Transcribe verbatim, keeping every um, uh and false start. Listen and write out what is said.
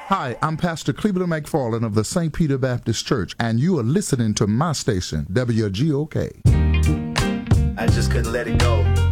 Hi, I'm Pastor Cleveland McFarland of the Saint Peter Baptist Church, and you are listening to my station, W G O K. I just couldn't let it go.